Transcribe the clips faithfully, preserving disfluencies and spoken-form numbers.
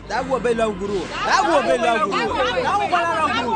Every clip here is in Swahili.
Dagu be law guru. Dagu be law guru. Dagu bala law guru.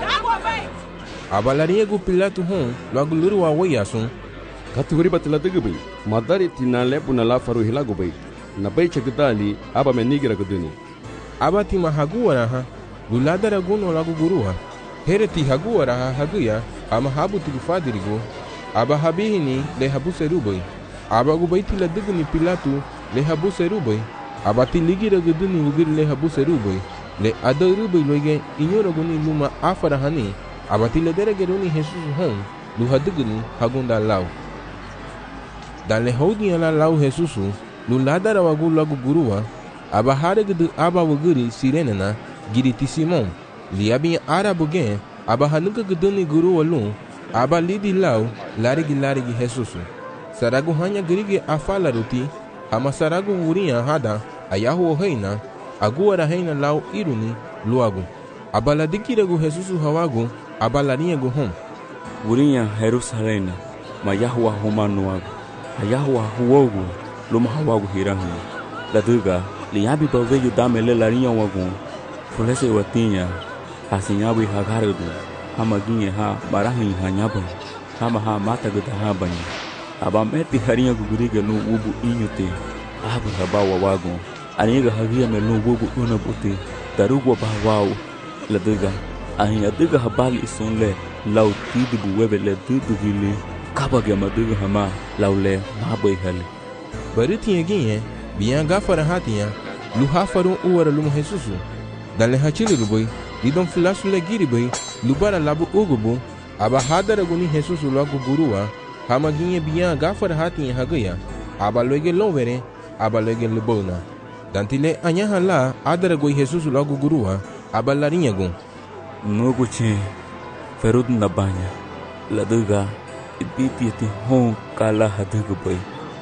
Abalariego Pilato hon, logo luru wa wayasun. Katuri batla degbe. Madari tinale punala faru hilagobe. Na bai chakdali aba menigira kuduni. Aba ti mahaguara ha. Luladara guno lagu guruha. Hereti haguara ha haguya. Ama habu tilufadirigo. Aba habihini le habu serubai. Aba gubaiti la degni Pilato le habu serubai. Aba ti ligira guduni ugir le habu serubai. Le adarubai loige inyora guni luma afara hani. Aba ti le dere geruni Jesus hon. Lu hadugni hagunda lau. Dan le hodi ala lau Jesus. Lu ladara wagu lagu gurua. Aba hare gudu aba waguri sirenena. Giriti Simon. Liabi arabu gen. Aba hanuka guduni gurua lu. Aba lidi lau. Larigi larigi Jesus. Saragu hanya gerigi afala ruti. Ama saragu wuria hada. Ayahu heina. Aguara heina lau iruni. Luagu. Aba la dikiragu Jesus hawagu. Aba larinha hom. Wuria Jerusalém. Mayahu humanuagu. Ayahu huogu. Luma hawagu hirahu. Laduga. Liabi baveju damele larinha wagu. Fulese watinha. Hasinyabi hagarudu. Hamaginye ha barahi hanyaba. Hama ha mata guda habanya. Aba meti harinha guguriga no ubu inyute. Abu habawa wagu. Aniga hagia melu ubu unabuti. Darugo bahwau. Laduga. Ahinya duga habali isunle. Lau tidu webe le dudu hili. Kabage maduga hama. Laule mabai hali. Bariti yaginye. Biyan gafara hatiya. Luha farun uwara lumu Jesusu. Dan le hachili luboi. Lidon fulasu le giriboi. Lubara labu ugubu. Aba hadara guni Jesusu lagu gurua. Hama ginye biyan gafara hatiya hagaya. Aba loige lovere. Aba loige lubona. Dan tile anyaha la adara goi Jesusu lagu gurua. Aba larinha gun. Nuguche. Ferud nabanya. Laduga. Iditi iti hon kala haduga bai.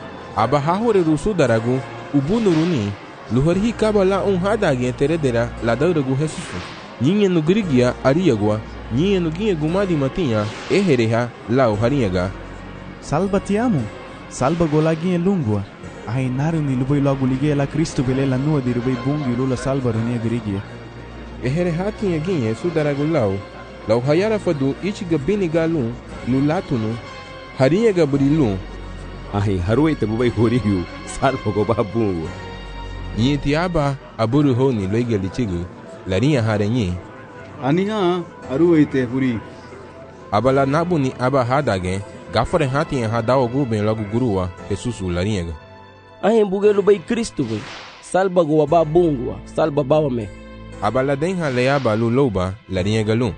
Aba hahore rusu daragu. Ubu nuruni. Luhari kaba la un hadagi teredera la dauragu Jesusu. Nyinha no grigia ariagua. Nyinha no guinha gumadi matinha. Ehereha la uhariaga. Salva ti amo. Salva golaguinha lungua. Ainaru ni luboi logo ligue la Cristo bele la nua di rubai bungi lula salva runia grigia. Ehereha tinha guinha sudaragu lau. Lau hayara fadu ichiga bini galun. Lulatunu. Hariaga brilun. Ai harui te bubai horiu. Salva go babungu. Yeti aba aburu honi loige lichigu. Larinha harenyi. Aniha aruite puri. Aba la nabuni aba hadage. Gafare hati en hadao guben logo gurua. Jesusu larinha. Ahem bugelu bai Cristo bai. Salba go aba bungua. Salba bawa me. Aba la denha leaba luloba. Larinha galun.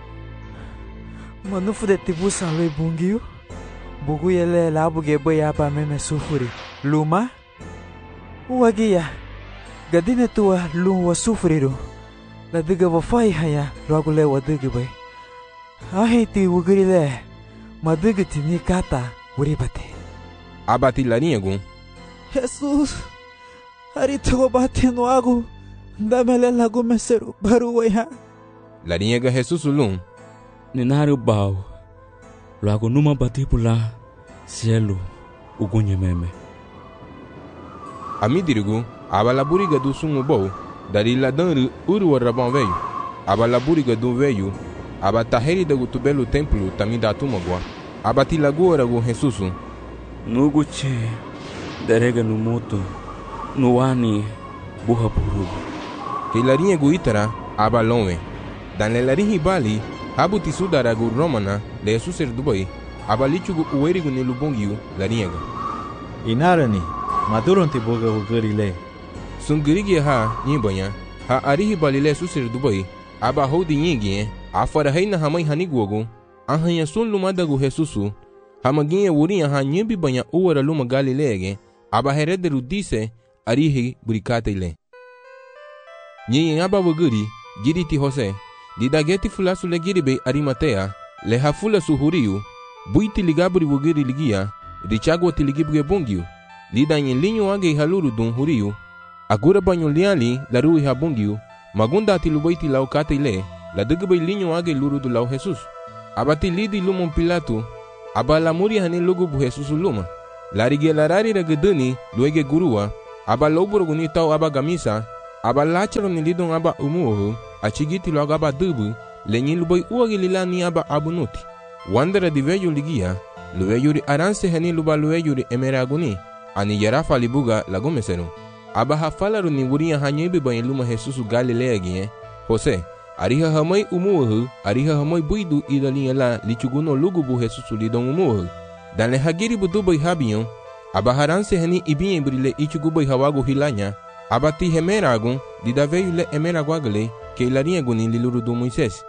Manufu de tibusa loi bungiu. Bugu yele labu gebe aba meme sufuri. Luma? Uagia. Gadine tua lu wa sufriru. La diga wa fai haya logo le wa diga bai. Ahe ti wugiri le. Ma diga ti ni kata uribate. Abati larinha gun. Jesus. Hari tuwa bate no agu. Damele lagu meseru baru waiha. Larinha ga Jesus lun. Ninaru bau. Logo numa bati pula. Cielo. Ugunye meme. Amidirigu. Aba la buriga do sumo bou. Dari la danru uru rabão veio. Aba la buriga do veio. Aba taheri da gutubelo templo tamida tumagua. Aba tilagora go Jesusu. Nuguche. Derega no moto. No ani. Burra burugo. Que larinha guitara. Aba longe. Dan le larinhi bali. Habu tisudara go romana. Le suser dubai. Aba lichugo uerigo ne lubongiu. Larinha. Inarani. Maduron te boga ugari le. Sungirigi ha nyibanya ha arihi balile susir dubai aba hodi nyigi afara haina hamai hanigugo ahanya sun lumadagu Jesusu hamaginha wurinha ha nyibi banya uwara luma galilege aba herederu dise arihi burikate ile nyi aba wuguri giriti Jose didageti fulasu le giribe arimatea le hafula suhuriu buiti ligaburi wuguri ligia richagwa tiligibge bungiu lidanyi linyo age haluru dun huriu agura banyo liali la rui habungiu magunda tilubaiti lau kate ile la degbai linyo age luru du lau Jesus abati lidi lumon Pilato aba la muri hani lugu bu Jesus luma la rige la rari rageduni luege gurua aba loburo guni tau aba gamisa aba lacharo ni lidon aba umuohu achigiti logo aba dubu lenyi lubai uagi lilani aba abunuti wandera di veyo ligia luweyuri aranse hani luba luweyuri emeraguni ani yarafa libuga lagomeseru aba hafalaru ni wuria hanyebi bayin luma Jesusu Galilea gie Jose ariha hamai umuohu ariha hamai buidu idali la lichuguno lugubu Jesusu lidon umuohu dan le hagiri budubai habiyon aba haranse hani ibien brile ichugubai hawagu hilanya aba ti hemeragun dida veyo le emeraguagale que ilaria guni liluru do Moisés.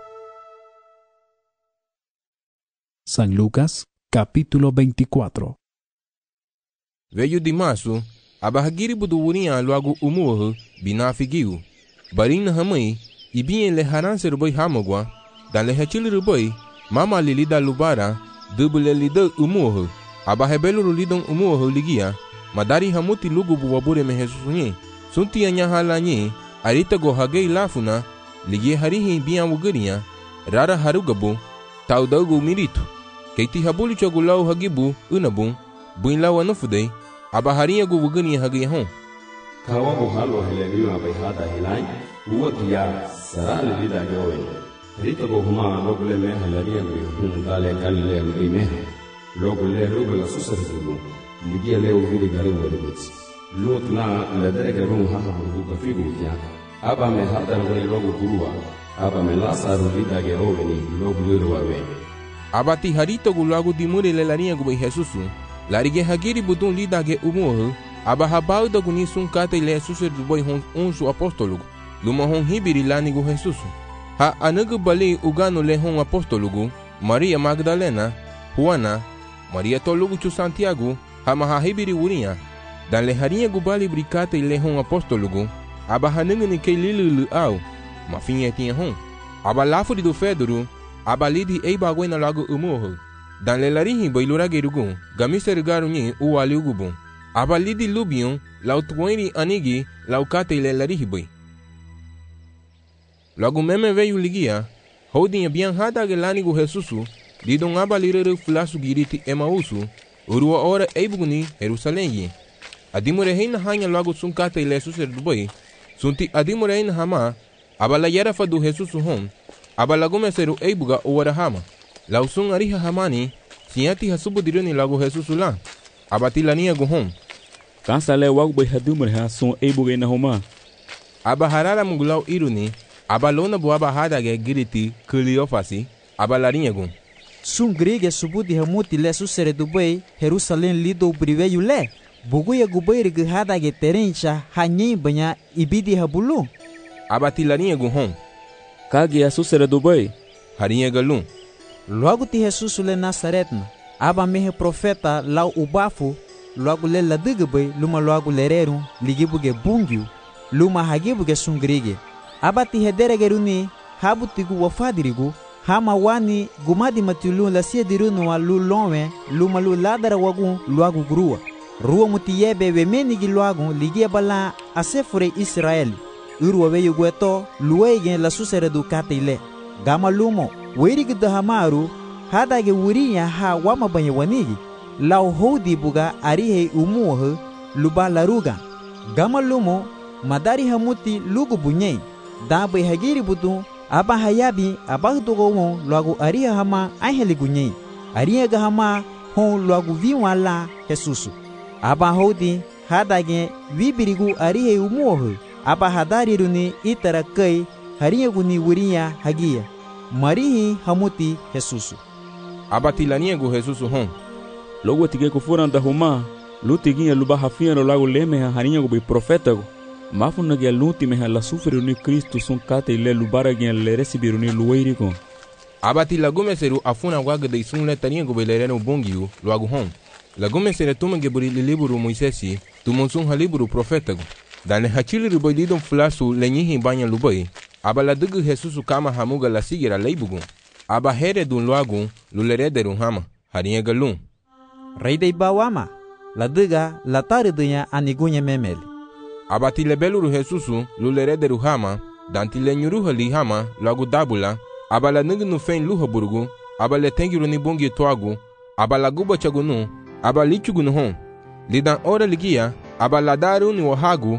San Lucas, capítulo veinticuatro. Veio de março, abahagiri buduurinha logo umuohu binafigiu. Barin hamai, ibien le haranse rubai hamogwa, dan le hachil rubai, mama lilida lubara, dubule lida umuohu, abahebelu lidon umuohu ligia, madari hamuti lugu buwabure me Jesusunye, sunti anya halanye, arita go hagei lafuna, ligie harihi bian wugurinha, rara harugabu, taudagu miritu. Keiti habuli chogulau hagibu unabun buin lawa nufudei abaharia gu wugani hagi hon kawa go halo heleniwa bai hada hilai uwatia sarale lida jowe rito go huma logule me helaria gu hum dale kalle ngi me logule logule susarzugo ligia leo vidi gari wadibits lotna ledere garun ha ha gu ka figu ya aba me hada ngi logo kurua aba me lasaru lida ge oweni logule wawe abati harito gu lagu dimure le larinha gu bai Jesusu larige hagiri budun lida ge umuohu aba habau da guni sun kate le Jesusu du bai hon unsu apostolo luma hon hibiri lani gu Jesusu ha anagu bali ugano le hon apostolo gu Maria Magdalena Juana Maria tolugu chu Santiago ha maha hibiri urinha dan le harinha gu bali brikate le hon apostolo gu aba hanungu ni ke lilu au mafinha tinha hon aba lafuri do Fedro abalidi ei bagwena lago umuohu dan le larihi bailura gerugun gamiser garunyi uwali ugubun abalidi lubion lautweri anigi laukate le larihi bai lagu meme veyu ligia hodinha bian hada gelani gu Jesusu lidon abalirere fulasu giriti Emausu urua ora eibuguni Jerusalém adimure heina hanya lagu sunkate le suser dubai sunti adimure heina hama abala yarafa du Jesusu hon abalagomeseru eibuga uwarahama lausun ariha hamani siati hasubu diruni lagu Jesusu la abatilania guhom kansa le wagu bai hadumre ha sun eibuga ina homa abaharara mugulau iruni abalona buaba hadage giriti Cleofasi abalarinha gun sun grige subudi hamuti le susere dubai Jerusalém lido briveyu le buguya gubai rig hadage terencha hanyi banya ibidi habulu abatilania guhom kage Jesus era Dubai harinha galum logo ti Jesus le Nazaretna aba mehe profeta lau ubafu logo le ladigbe luma logo lereru ligibuge bungiu luma hagibuge sungrige aba ti hederegeruni habutigu wafadirigu hama wani gumadi matulu la siedirunu wa lulonwe luma lu ladara wagu logo grua ruwa mutiyebe wemenigi logo ligie bala asefure Israeli urwa weyu gweto luwege la susere du katile gama lumo werigi da hamaru hadage wuriya ha wama banye wanigi lau hodi buga arihe umuohu luba laruga gama lumo madari hamuti lugu bunye dabe hagiri budu aba hayabi abagdogo won lagu ariha hama aheli gunye ariha ga hama hon lagu viwala Jesusu aba hodi hadage wibirigu arihe umuohu aba hadariruni itara kai hariyaguni wuriya hagia marihi hamuti Jesusu abatilania gu Jesusu hon logo tige ko furanda huma lutiginha luba hafia no lago leme harinha go profeta go mafuna ge luti me la sufre ni Cristo sun kate le lubara ge le recibiru ni luweiri go abatila gomeseru afuna waga de sun le tania go belereno bongiu logo hon la gomesere tumenge buri liburu Moisesi tumonsun haliburu profeta go dan le hachili rubai lidon flasu lenyihi banya lubai aba la dugu Jesusu kama hamuga la sigira leibugun aba here dun loagun lulerederun hama harinha galum rei dei bawama la duga la taridunya anigunya memeli aba tilebeluru Jesusu lulerederu hama dan tilenyuruha li hama loagu dabula aba la nugnu fein luha burgu aba le tengiru ni bongi toagu aba la guba chagunu aba lichugunu hon lidan ora ligia aba la daru ni wahagu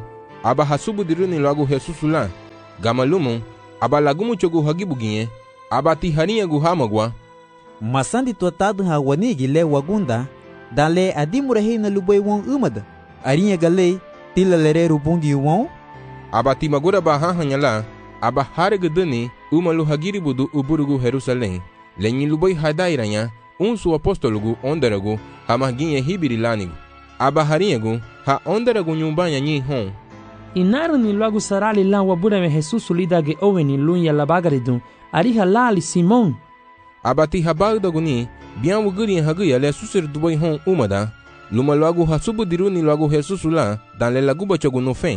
aba hasubu diru ni lagu Jesus la gamalumu aba lagumu chogu hagibugie aba tiharia gu hamagwa masandi tuatad ha wanigi le wagunda dale adimurahi na lubai won umada arinha galei tilalere rubungi won aba timagura ba hanyala aba hargedani umalu hagiribudu uburugu Jerusalém lenyi lubai hadairanya unsu apostolugu ondaragu hamaginye hibirilanigu aba hariagu ha ondaragu nyumbanya nyi hon inaru ni logo sarali la wabura me Jesus lidage oveni lunya la bagaridun ariha lali Simon abati habagdaguni bian wuguri haguya le susir dubai hon umada luma logo hasubu diruni logo Jesus la dan le laguba chogu no fen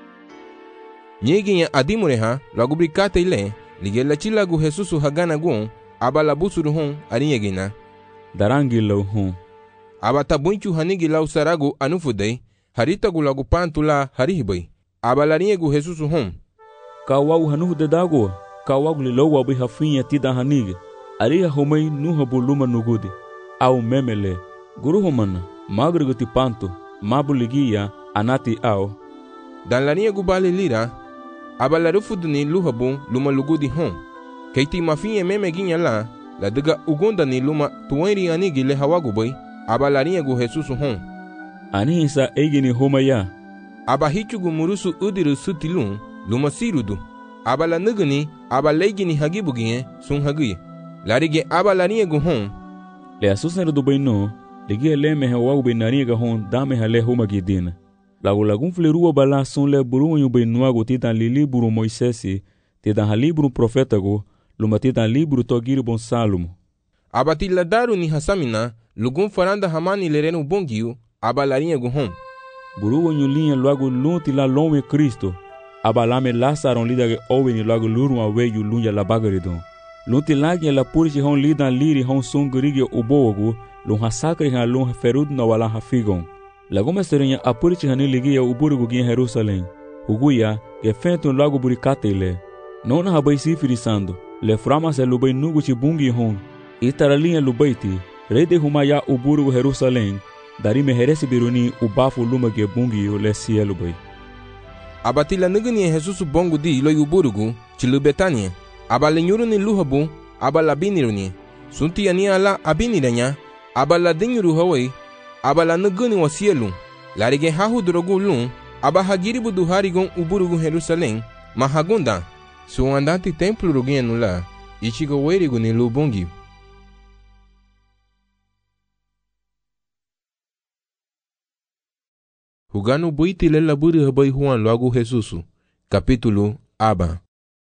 nyegi adimure ha logo brikate ile lige la chilagu Jesus hagana gon aba la busuru hon ariegina darangi lo hon abata bunchu hanigi la usaragu anufudei harita gulagu pantula harihibai aba la riegu Jesus hon kawagu hanude dago kawagu lo wabi hafinha tida hanigi ariha homai nuha buluma nugudi au memele guru homana magruguti panto mabuligia anati au dan la riegu bale lira aba la rufuduni luhabu luma lugudi hon keiti mafinha meme ginya la la diga ugonda ni luma tuwairi anigi le hawagu bai aba la riegu Jesus hon anisa egini homaya aba hichugu murusu udiru sutilun luma sirudu aba la nuguni aba legini hagibugie sun hagie larige aba la riegu hon le asuseru do baino ligi le me hawagu binariga hon dame hale homagidina lagu lagun flerua bala sun le buru yu bainuago titan lili buru Moisesi titan halibru profetago luma titan libru togiri bon Salomo abati la daru ni hasamina lugun faranda hamani lerenu bongiu aba la riegu hon buru yu linha logo lunti la lome Cristo aba lame Lasaron lidage oveni logo luru aweyu lunya la bagaridon lunti lagi la purichi hon lidan liri hon sungurigi ubogo lun hasakri ha lun ferud na wala hafigon lagoma serenya apurichi hani ligi ya uburugu gin Jerusalém uguya ke fentun logo burikatele nona habai sifirisando le frama se lubai nuguchi bungi hon itaralinha lubaiti rede humaya uburugu Jerusalém dari meheresi biruni ubafu lumage bungi le cielo bai abati la nuguni Jesus bongo di lo uburugu chilu Betania aba le nyuru ni luhabu aba la biniruni sunti ani ala abiniranya aba la dinyuru hawai aba la nuguni wa cielo larige hahu drogu lun aba hagiribu du harigon uburugu Jerusalém mahagunda su andante templo rugenu la ichigo werigu ni lubongi Hugano buiti le laburi habai Juan logo Jesus capítulo aba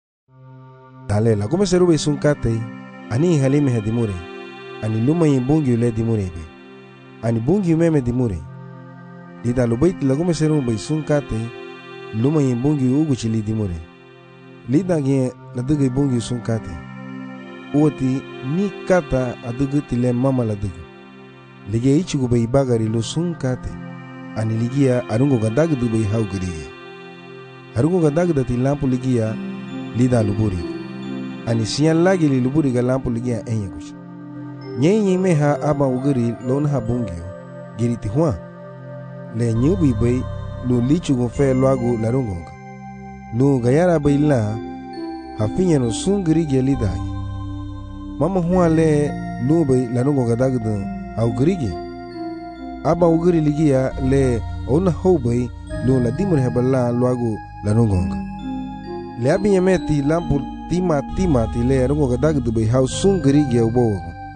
dale la come serube sun kate ani halime hadimure ani luma yimbungi le dimure be ani bungi meme dimure dida lo bait la come serube sun kate luma yimbungi ugu chili dimure lida ge la dugi bungi sun kate oti ni kata adugu tile mama la dugu lige ichigu be bagari lo sun kate ani ligia arungo gadag du be haugri arungo gadag da tilampu ligia lida luburi ani siyan lagi li luburi ga lampu ligia enye kuch nyenye me ha aba uguri lon ha bungio giriti hua le nyubi bay lu lichu go fe lwago la rungonga lu gayara bay la hafinya no sungri ge lidagi mama hua le lu bay la rungonga dagdu au grige aba uguri ligia le ona ho bay lu la dimur hebala lwago la rungonga le abinya meti lampu tima tima ti le rungo gadag du bay hau sung gri ge ubo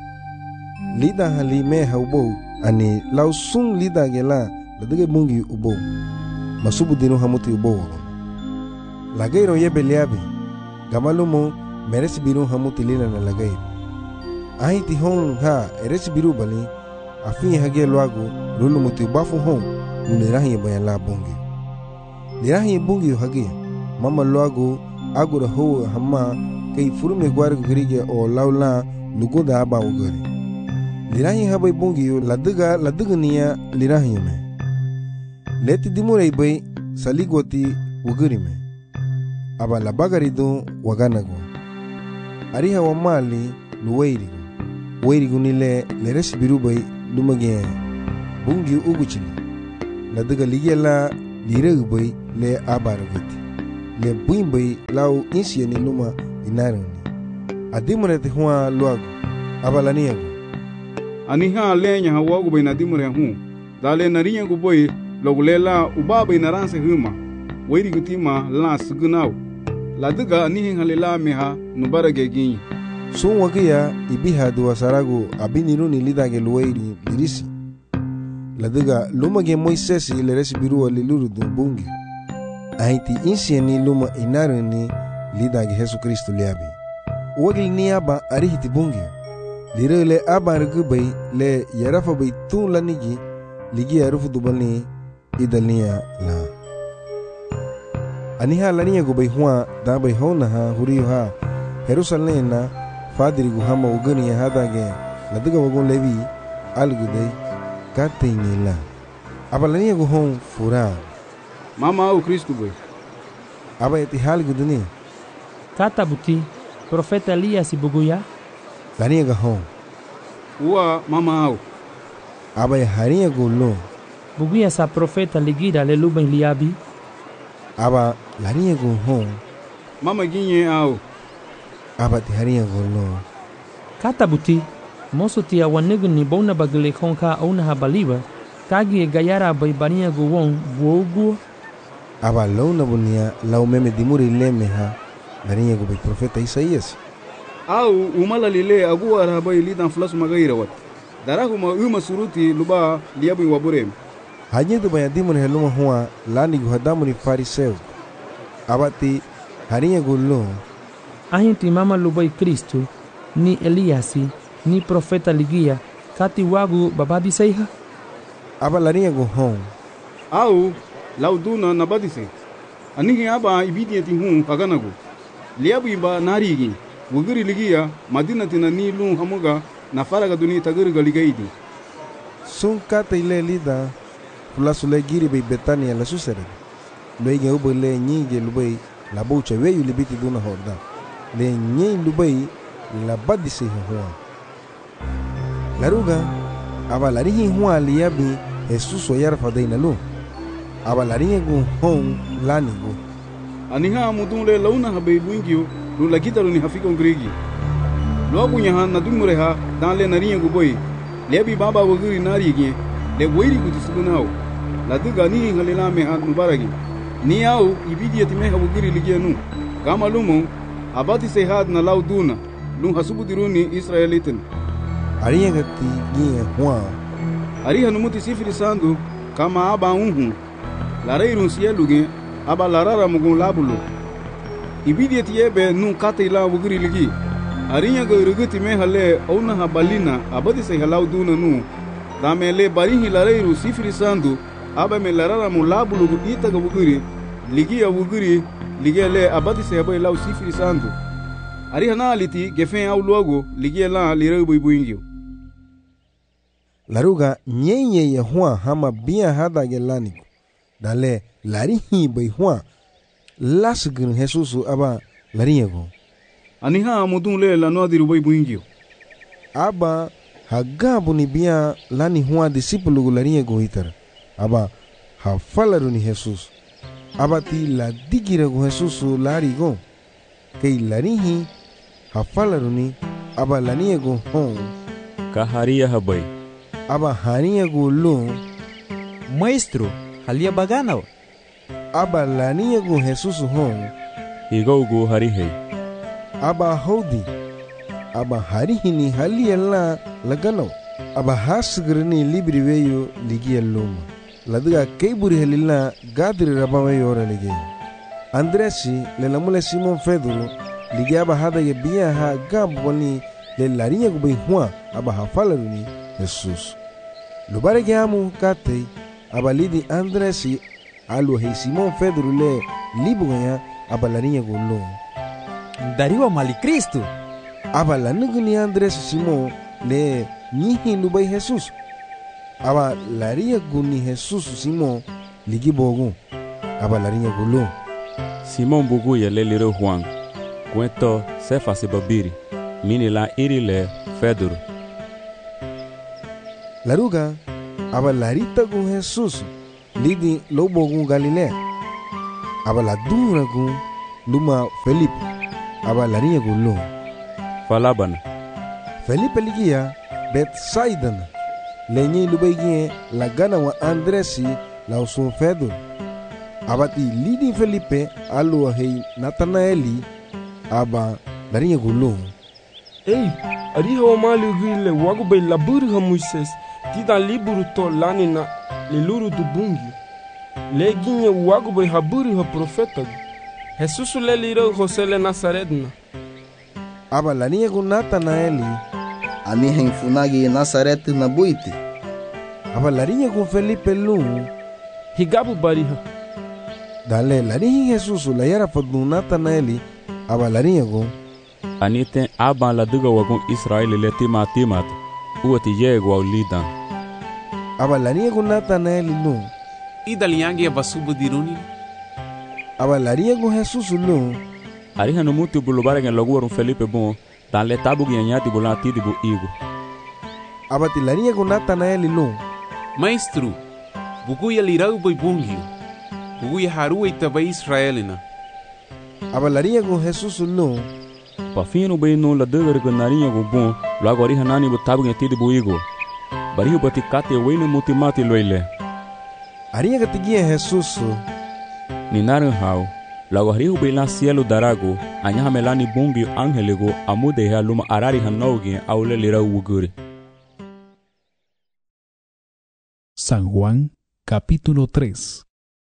lida hali me haubo ani lau sung lida ge la dige bungi ubo masubu dinu hamuti ubo lagairo ye beliabe gamalumo meresi biru hamuti lila na lagairo ai ti hon ha eresi biru bali afi hage lwago lulu muti bafu hon unirahi bayan la bungi lirahi bungi hage mama lwago agura ho hamma kay furume gwar grige o laula lugoda aba ugari lirahi habai bungi la diga la digniya lirahi me leti dimure bay saligoti ugari me aba la bagari do waganago ariha wa mali luwairi wairi gunile leres biru bay lumage bungi uguchili la diga ligela lire bay le abaragati le buin bay lau insia ni luma inarani adimure te hua luago abalaniago aniha lenya hawago bay na dimure hu dale narinya go boy logulela ubaba inaranse huma wairi gutima la sugunau la duga anihin halela meha nubarage gin sun wagiya ibiha duwa sarago abiniru ni lidage luwairi dirisi la duga luma ge Moises ile resibiru liluru du bungi aiti insia ni luma inaru ni lidage Yesu Kristo liabi wagil ni aba arihiti bungi lire le aba rugubay le yarafa bay tun lanigi ligi arufu dubani idalnia la aniha lania go bay hua da bay hona ha huriyo ha Jerusalem na fadiri go hama ugani ya hadage la duga wagon levi alguday katenyela aba lania go hon fura mama au Kristo boy aba eti halgudani Kata buti profeta Elias ibuguya lania go hon uwa mama au aba ya haria go lo buguya sa profeta ligira le luben liabi aba lania go hon mama ginye au aba ti haria go lo Kata buti moso tia wanegu ni bona bagle konka ona habaliba kagi gayara bay bania go won buogu aba launa bunia lau meme dimuri leme ha lania go bay profeta Isaías au umala lile aguwa rabai lidan flas magaira wat darahuma uma suruti luba liabu waburem hajedu baya dimuri heluma huwa lani go hadamuri fariseu abati haria go lo ahinti mama lubai Kristo ni Eliasi ni profeta ligia kati wagu babadi seiha aba lania go hon au lauduna nabadise anihi aba ibidiyati hun paganago liabu iba narigi wugiri ligia madina tina ni lun hamuga na faraga duni tagirga ligaidi sun kata ile lida fulasule giri bay Betania la susere loige ubo le nyige lubai la boucha weyu libiti duna horda le nyei lubai la badise huwa laruga aba larihi huwa liabi Jesus o yarfa deina lu aba larihi gu hon lani gu aniha mudunle launa habe buingio lu lagita lu ni hafiko ngrigi lo bunya han na dumure ha dan le narihi gu boy lebi baba wogiri narigi le weiri gu tsugunao la duga ni ngalela me han mubaragi ni au ibidiyati me wogiri ligenu kama lumo abati se had na lauduna lu hasubu diruni Israelitin ariya gati gie huwa ariha numuti sifiri sandu kama aba unhu lareirun sieluge aba larara mugun labulu ibidiyati yebe nu kate ila wugiri ligi ariya go rugiti me hale ona habalina abati se halauduna nu ramele barihi lareiru sifiri sandu aba me larara mu labulu ita go wugiri ligi ya wugiri ligele abati se aba ila sifiri sandu ariha na aliti gefen au logo ligela lirebu ibuingio laruga nyenye ya hua hama bia hada gelani dale larihi bay hua lasgin Jesus aba lariego aniha mudun le la no diru bay buingio aba hagabu ni bia lani hua disipulu lariego hitar aba hafalaru ni Jesus aba ti la digira go Jesus larigo kei larihi hafalaru ni aba laniego hon kaharia habai aba hania gulu maestro halia baganaw aba lania gu Jesus hon higo gu harihe aba hodi aba harihini halia la lagano aba hasgrni libri weyo ligia lum ladga keiburi halila gadri rabaweyo ralige Andresi le lamule Simon Pedro ligia aba hada ye bia ha gaboni le larinya gu bay hua aba hafalaruni Jesus lubare gamu kate abalidi Andresi alu he Simon Pedro le libunya abalarinya golo dariwa mali Kristo abalanugni Andresi Simon le nihi lubai Jesus aba larinya guni Jesus Simon ligi bogu abalarinya golo Simon bugu ye le lire Juan cuento sefa se babiri mini la iri le Pedro laruga aba larita gu Jesus lidi lobo gun Galilea. Aba la dura gun luma Felipe. Aba la rinha gun lo. Falabana. Felipe ligia Bethsaida. Lenye lubegie la gana wa Andresi la usun Pedro. Abati lidi Felipe alu hei Natanaeli aba la rinha gun lo. Ei, ari hawa mali gile wagu bay laburu ha Moises. Tida liburu to lani na liluru du bungi. Le ginye wagu bay haburu ha profeta. Jesus le liro Jose le Nazaretna. Aba la rinha gun Natanaeli. Ani henfunagi Nazaret na buiti. Aba la rinha gun Felipe lu. Higabu bariha. Dale la rinha Jesus la yara fadnu Natanaeli. Aba la rinha gun. Anite aban la duga wagun Israel le tima timat. Uati yego au lidan. Aba la rinha gun Natanaeli lu. Ida liangi abasubu diruni. Aba la rinha gun Jesus lu. Ariha no mutu bulubare ngen logu warun Felipe bon. Dan le tabu gianyati bulan tidi bu igu. Aba ti la rinha gun Natanaeli lu. Maestro, bugu ya lirau boy bungio. Bugu ya haru itabai Israelina. Aba la rinha gun Jesus lu. Pa fino bay no la duga gu narinha gu bon. Logo ariha nani bu tabu gen tidi bu igu. Barihu bati kate wene muti mati loile. Ariha katigia Jesus. Ni naran hao. Lago harihu bila cielo darago, anyaha melani bungi angelego, amude ya luma arari hanogi aule lira uguri. San Juan, capítulo tres.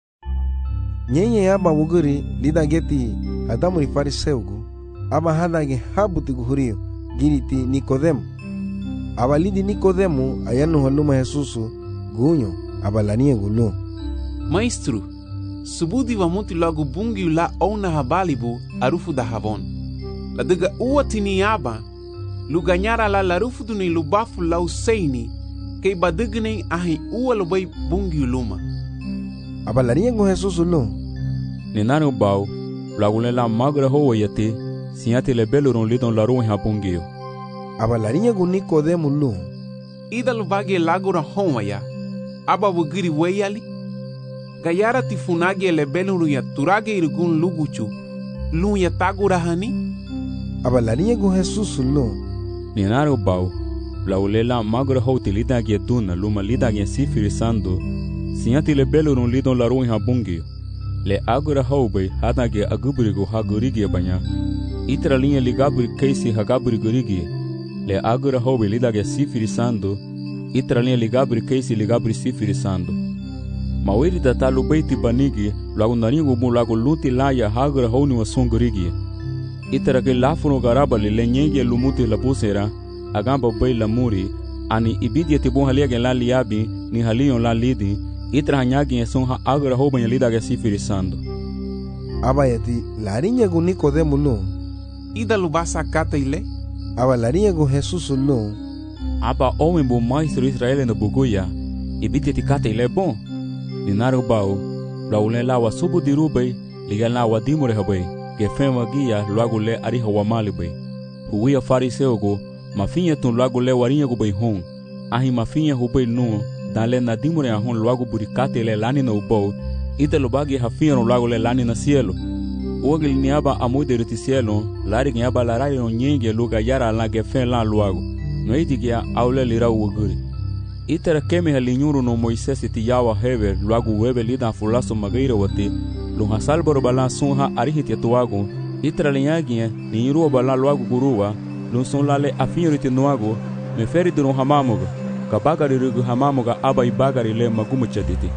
Nyenye aba uguri lida geti adamu ni fariseugu, aba hadage habuti guhurio, giriti Nikodemu. Aba lidi Nikodemu ayanu haluma Jesusu, gunyo, aba lanie gulu. Maestro, subudi wa muti logo bungi la ona habalibu arufu da havon. La diga uwa tini aba, luganyara la larufu duni lubafu la useini, kei badigne ahi uwa lubai bungi luma. Aba la riengo Jesus lu. Ni nanu bau, lagule la magra hoa yate, sinyati le beluron lidon la ruhi ha bungio. Aba la riengo Nikodemu lu. Ida lubagi lagura hoa ya, aba wugiri weyali. Gayara tifunagi le beluru ya turage irgun luguchu, lu ya tagura hani. Aba la riengo Jesus lu. Ni nanu bau, lagule la magra hoa tilida gia duna luma lida gia sifirisando, sinyati le belurun lidon la ruhi ha bungio. Le agora haube hatage aguburigo hagurigi banya. Itra linha ligaburi keisi hagaburi gurigi. Le agora haube lidage sifirisando. Itra linha ligaburi keisi ligaburi sifirisando. Mawiri datalu beiti banigi lagu naringo bu lagu luti laya hagora hauni wasungurigi. Itra ke lafuno garabali le nyenge lumuti la pusera agamba bei la muri ani ibidi tibon halia la liabi ni halion la lidi. Itra hanyagi son ha agora hoba lida ga sifirisando. Aba yati la rinya gu Nikodemu lu. Ida lubasa kata ile. Aba la rinya gu Jesus lu. Aba owen bu maestro Israel na buguya. Ibiti tikata ile bon. Dinaru bau. Laule la wa subu dirubay. Liga la wa dimure habay. Ke fema gia luagu le ari hawa mali bay. Huia fariseo go. Mafinha tun luagu le warinha gu bay hon. Ahi mafinha hubay nu. Dale na dimure ahon luagu burikate le lani na ubou, ite lubagi hafiano luagu le lani na cielo. Uagil niaba amude ruti cielo, lari niaba larari no nyenge luga yara la gefen la luagu, no iti kia aule lira uaguri. Ite rakeme halinyuru no Moises iti yawa hever luagu webe lida fulaso magaira wati, lunga salboro bala sunha arihiti atuagu, ite ralinyagi ni irua bala luagu gurua, lunson lale afinyo riti nuagu, me feri dunu hamamuga. Kabagari rugu hamamuga aba ibagari le magumu chaditi.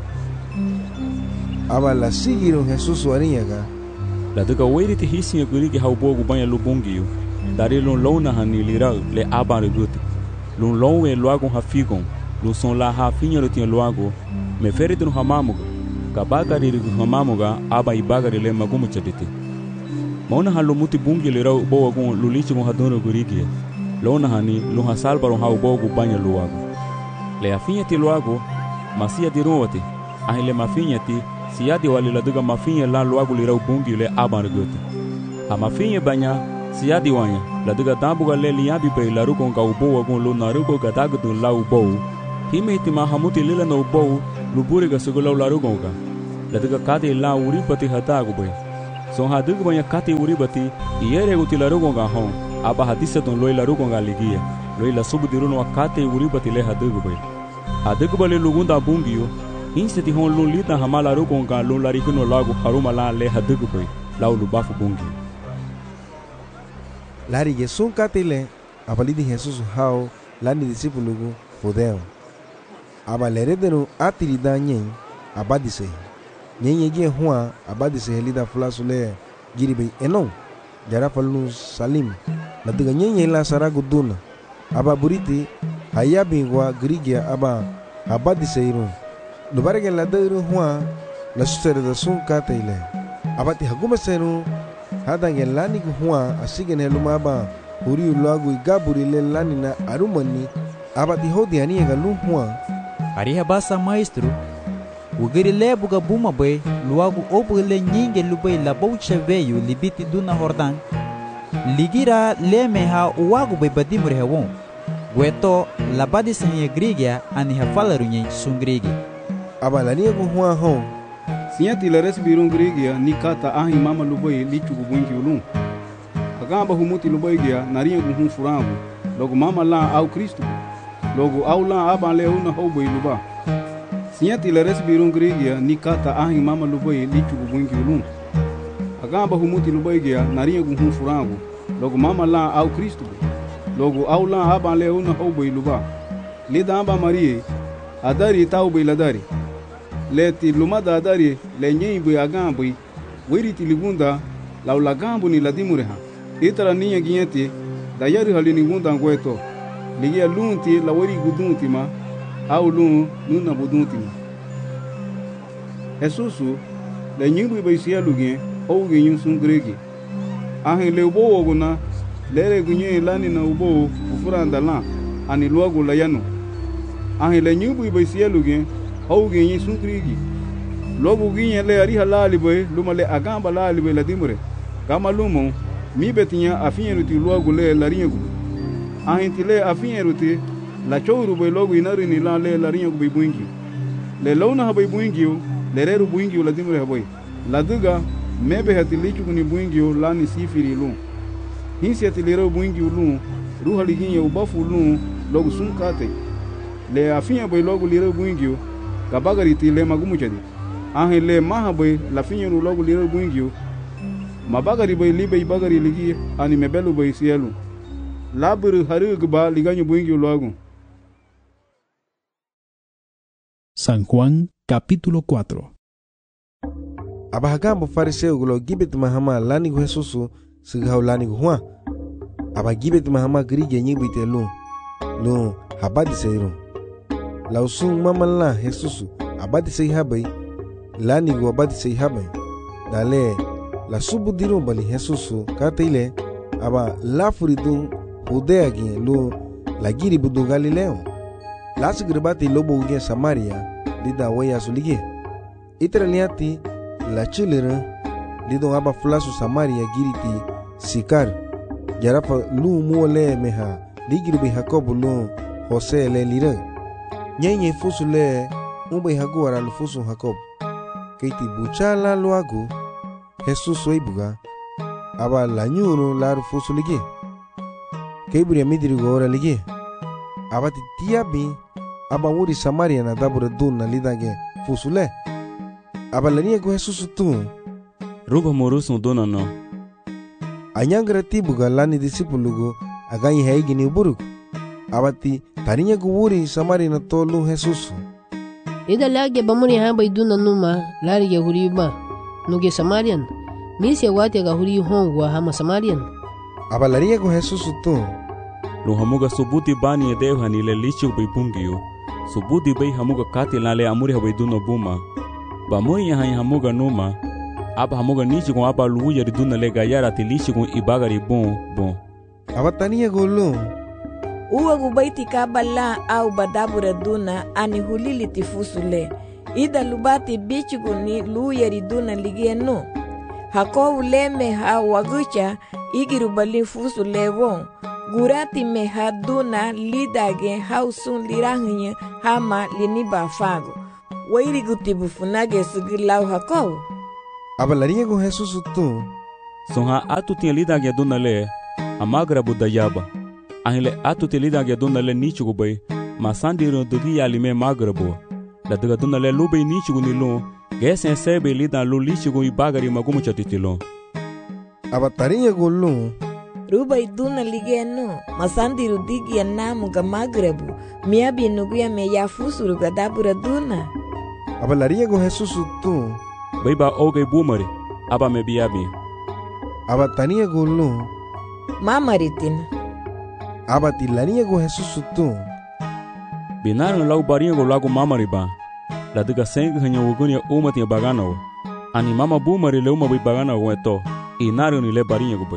Aba la sigiro Jesus warinyaga. La duga weri ti hisi ya gurigi haubogu banya lubungiyo. Dari lun lona hani lirau le aba riguti. Lun lowe luagu hafigon. Lun son la hafinyo rutien luagu. Me feri dunu hamamuga. Kabagari rugu hamamuga aba ibagari le magumu chaditi. Mauna halumuti bungi lirau ubo wagun lulichi muhadunu gurigi. Lona hani lunha salbaro ha ubogu banya luago. Le afinha ti luago, masia di ruwati. Ahi le mafinha ti, siadi wali la duga mafinha la luago lirau bungi le aban reguti. Ha mafinha banya, siadi wanya, la duga dambuga le liabi pe la rukon ka ubo wagun lo na ruko gadagudu la ubou. Hime iti mahamuti lila na ubou, lubure ga sugulau laru gonga la daga kate la uri bati hata gubai so ha daga banya kate uri bati iyere guti laru gonga hon aba hadisa don loi laru gonga ligia loi la subu diruno akate uri bati le hadu gubai adaga bale lugunda bungio inseti hon lun lita hamala ru gonga lun lari kuno lagu haruma la le hadu gubai lau lubafu bungi lari yesun katile abalidi Jesus hao lani disipulugu fudeo aba leredenu atirida nyen abadise nyen yegi hua abadise helida flasule giribe enon jara falnu salim la diga nyen la saragu duna aba buriti hayabingwa grigia aba abadise iru lubarege la deru hua la susere da sun katile abati haguma senu hadange lani hua asigen heluma aba uri lagu igaburi le lani na arumani abati hodi ani ga lu hua ariha basa maestro ugiri le buga buma bay luagu obu le nyinge lubay la boucha veio libiti duna hordan ligira le meha uagu bay badimure hewon weto la badi senye grigia ani ha falaru nyen sungrigi abalani go hua ho siati la resbirun grigia nikata ahi mama lubay lichu bungi ulun agamba humuti lubay gia nariya gu furangu logo mama la au Kristo logo au la aban le una hoboy luba siati la resbirun grigia nikata ahi mama lubay lichu bungi ulun agamba humuti lubay gia nariya gu furangu logo mama la au Kristo logo au la aban le una hoboy luba lida amba marie adari tau bay ladari leti lumada adari le nyei bay agamba wiriti ligunda laula gambu ni ladimureha itara niya gienti dayari halini ngunda ngweto ligia lunti la wari gudunti ma au lun nuna budunti ma Jesusu le nyimbu baisia lugien ou ginyu sungregi ahe le ubo oguna lere gunye lani na ubo ufuranda la ani luagu la yanu ahe le nyimbu baisia lugien ou ginyu sungregi logo ginye le ari halali boy lumale agamba lali boy ladimure kama lumo mi betinya afinyeruti luagu le laringu ahintile afinyeruti la chouru boy logo inari ni la le laringu boy buingi le launa haboy buingi le reru buingi la dimure haboy la duga mebe hatilichu ni buingi la ni sifiri lu hinsi atilero buingi lu ruha liginye ubafu lu logo sunkate le afinya boy logo liro buingi kabagari ti le magumu chadi ahile maha boy la finyeru logo liro buingi mabagari boy libe bagari ligi ani mebelu boy sielu laburu harugba liganyo buingi logo. San Juan capítulo cuatro. Abahagambo fariseu gulo gibet mahama lani gu Jesusu sigau lani gu Juan aba gibet mahama grige nyibite lu lu habadi seiru lausung mama la Jesusu abadi sei habai lani gu abadi sei habai dale la subu diru bali Jesusu katile aba la furidu Judea gi lu la giri budu Galileo la sigribati lobo uge Samaria lida waya sulige itraliati la chilera lido aba flasu Samaria giriti Sikar jarafa lu muole meha ligiri be Jacob lu Jose le lira nyenye fusu le umbe haguara lu fusu Jacob keiti buchala luagu Jesus oibuga aba la nyuru la fusu lige keiburi midiri gora lige aba tiabi aba wuri Samaria na dabura dunna lidage fusule aba lania go Jesus tu ruba morusu dona no anyangra tibuga lani disipulugo aganyi haigi ni buruk abati tarinya go wuri Samaria na tolu Jesus ida lage bamuri hamba iduna numa lari ya huriba nuge Samarian misi wati ga huri hongwa hama Samarian aba lania go Jesus tu lo hamuga subuti bani e dev hanile lichu bei bungio subuti bei hamuga kati lale amuri habai duno buma ba moi yahan hamuga numa aba hamuga nichi ko aba luya riduna le gayara ti lichu ko ibagari bon bon aba tania golo uwa gubaiti kabala au badabura duna ani hulili tifusule ida lubati bichu ni luya riduna ligieno hakow leme ha wagucha igiru bali fusule won gurati me haduna lidage hausun lirangnya hama lini bafago wairi gutibu funage sugi lau hakau. Aba larinha com Jesus tu. Sonha atu tinha lida que dona le amagra budayaba. Ahile atu tinha lida que dona le nichu bay. Masandiro dugi alime magrabo. La duga dona le lube nichu nilon. Gesen sebe lida lu lichu go ibagari magumu chatitilon. Aba tarinha golun. Ruba iduna ligeno, masandiru digi ya namu ga magrebu, miabi nuguya me ya fusuru ga dabura duna. Aba larinha com Jesus tu. Baiba oge bumari, aba me biabi. Aba tania golun. Mamaritin. Aba ti larinha com Jesus tu. Binaran lau barinha go lago mamariba. La diga sengi hanya ugunia uma tia bagano. Ani mama bumari le uma bai bagana go eto. Inario ni le barinha go bai.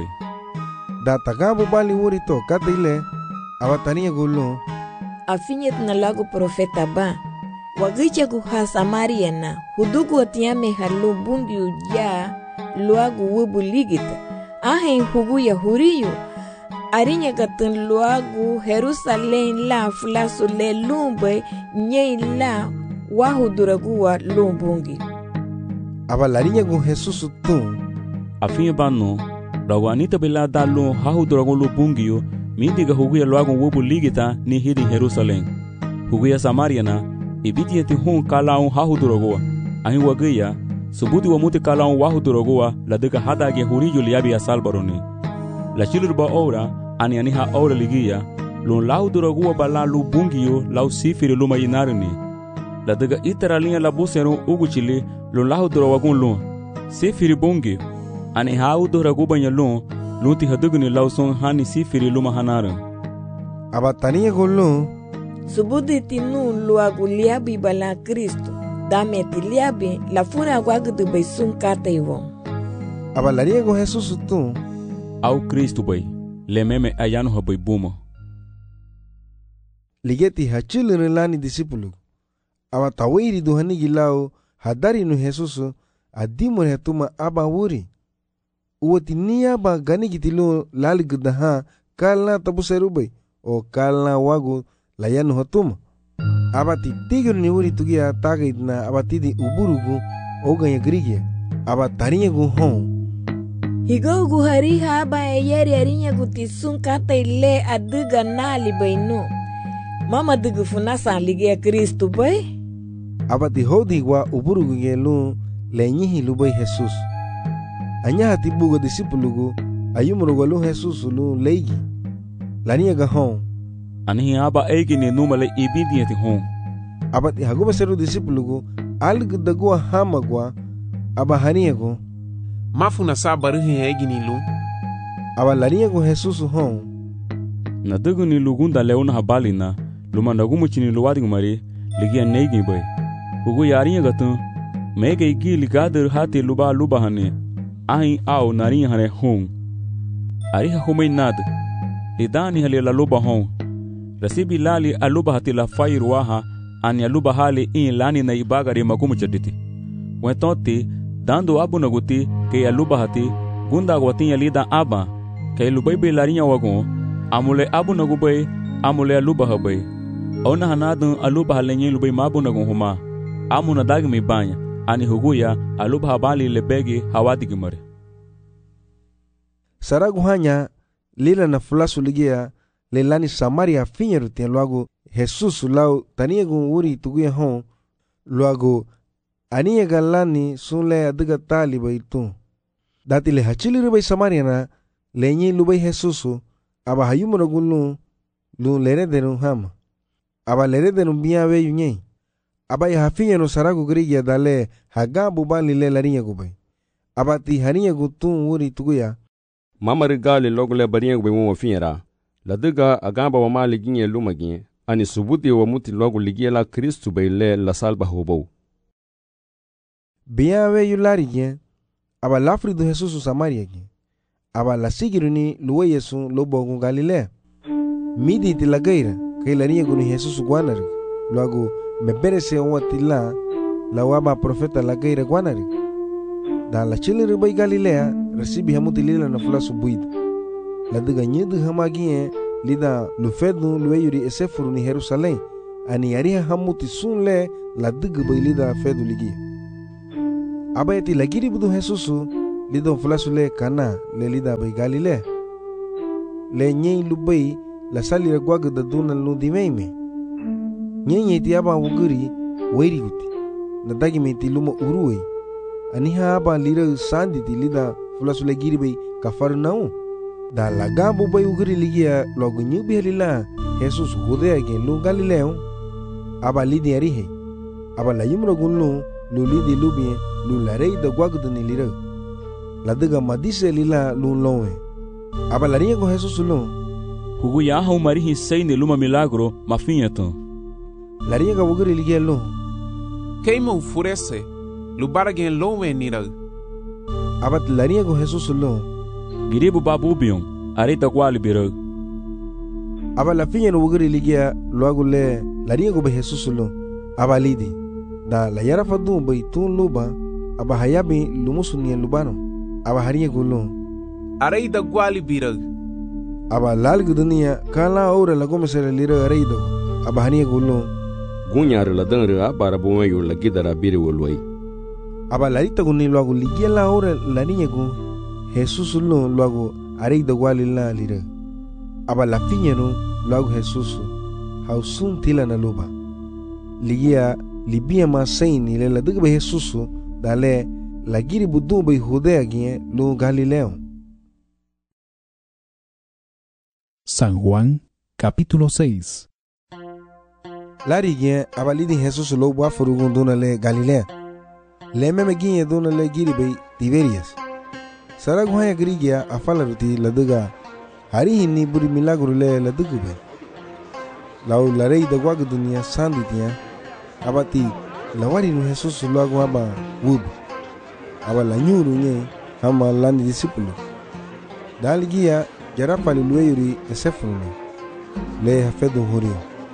Da tagabu bali wuri to kata ile abatania gulu afinyet na lagu profeta ba wagicha ku ha Samaria na hudugu atiame halu bungi uja luagu wubu ligita ahen hugu ya huriyo arinya gatan luagu Jerusalem la fulasu le lumbe nye la wahuduragu wa lumbungi abalarinya ku Jesus tu afinye bano Rago anita bela dalo hahu drago lo bungio mindiga huguya loago wobu ligita ni hidi Jerusalem. Huguya Samaria na ibiti eti hon kalaon hahu drago ahin wagaya subudi wa muti kalaon wahu drago la dega hada ge huriyo liabi ya salbarone. La chilurba ora ani ani ha ora ligia lon lahu drago bala lo bungio lau sifiri lo mayinarni. La dega iteralinha la busero ugu chile lon lahu drago lon sifiri bungio ani hau do raguba nyalon luti hadugni lawson hani sifiri luma hanara abatania golun subudi tinu luagu liabi bala Kristo dame ti liabi la funa guagudu bay sun kataiwo abalaria go Jesus tu au Kristo bay le meme ayano habay buma ligeti hachil lani disipulu abatawiri duhani gilao hadari nu Jesus adimur hetuma abawuri uwati niya ba gani gitilo lali gudaha kalna tabu serubay o kalna wagu layanu hatuma abati tigir ni uri tugia tagait na abati di uburugu o ganya grigia abatarinya gu hon higo gu hari ha ba yeri arinya gu tisun kata ile aduga nali bayno mama dugu funasa ligia Kristo bay abati hodi wa uburugu ngelu lenyihi lubay Jesus anya hati buga disipulugu ayumuro lu Jesus lu leigi lania ga hon ani aba egi ne numale ibidi eti hon abati haguba seru disipulugu alg dagua hamagwa aba haniego mafuna sabaru he egi ni lu aba lania go Jesus hon na dugu ni lugunda leona habalina luma nagumu chini luwadi mari ligia neigi boy hugo yarinya gatu mege igi ligader hati luba luba hane ahin au narinha hane hon ariha humay nad lidani hali la luba hon rasibi lali aluba hati la fayr waha ani aluba hali in lani na ibagari magumu chaditi wentonti dando abu naguti ke aluba hati gunda gwatin lida aba ke lubai be larinya wagon amule abu nagubay amule aluba habay ona hanadun aluba halenye lubai mabu nagon huma amuna dagmi banya ani huguya aluba habali lebegi hawadigimare saragu hanya lila na fulasu ligia lelani Samaria finyeru tien luago Jesus lau taniegu uri tuguya hon luago aniye galani sunle adiga tali baitu dati le hachili rubai Samaria na lenyi lubai Jesus aba hayumuro gulu lu leredenu hama aba leredenu biawe yunye aba ya hafinyenu saragu grigia dale hagabu bali le larinya gubai aba ti harinya gutun uri tuguya mama rigali logule barinya gubai mo finyera ladiga agamba wa mali ginye lumagi ani subuti wa muti logu ligia la Kristu bai le la salba hobo biawe yulari gen aba lafri do Jesus Samaria gen aba la sigiruni luwe Yesu lobo gun Galilea midi ti la gaira kay larinya gunu Jesus guanari luago me berese watila la waba profeta la gaira guanari da la chile rubai Galilea recibi hamuti lila na fulasu buid la diga nyedu hamagie lida lufedu lueyuri esefuru ni Jerusalem ani ariha hamuti sunle la dugu bai lida fedu ligi. Aba eti lagiri budu Jesusu lidon fulasule kana le lida bai Galilea. Le nyei lubai la salira gwaga da dunan lu dimeime. Nyei nyei ti aba wuguri wairi guti. Na dagi me ti luma uruwe. Aniha aba lira sandi ti lida fulasule giri bai kafar nau. Da laga bu bai wuguri ligia logo nyubi halila Jesus hude again lu Galileo. Aba lidi arihe. Aba la yumra gunlu lu lidi lubie lu la rei da gwaga da nilira. La daga madise lila lu lowe. Aba la rinha com Jesus lu. Hugu ya hau marihi sei ne luma milagro mafinha to. La rinha ga wuguri ligia lu. Keima ufurece, lubara gen lowe nira. Aba la rinha com Jesus lu. Giribu babu bion, areta kwali biro. Aba la finha no wuguri ligia logo le la rinha com Jesus lu. Aba lidi. Da la yara fadu bai tun luba. Aba hayabi lumusunia lubano. Aba harinha com lu. Areida gwali biro. Aba lal gudunia kala ora la gomesere lira areido. Aba harinha com lu. Gunyar la danra para bom yo la gidara biri wolwai. Aba la rita guni logo ligia la ora la niña con Jesus lu logo areida gwali la lira. Aba la finha no logo Jesus hausun tila na luba. Ligia libia ma saini le la duga be Jesus dale la giri budu be Judea gie lu Galileo. San Juan, capítulo seis. Lari gie abalidi Jesus lo bua furugun duna le Galilea. Le meme gie duna le giri be Tiberias. Sarag haya grigia afala ruti la duga hari hinni buri milagro le la duga be. Lau la rei da gwaga dunia sandi tia abati la wari nu Jesus lo agwa aba wub. Aba la nyuru nye hama lani disipulo. Daligia jarapa li lueyuri esefunu le hafedo hori.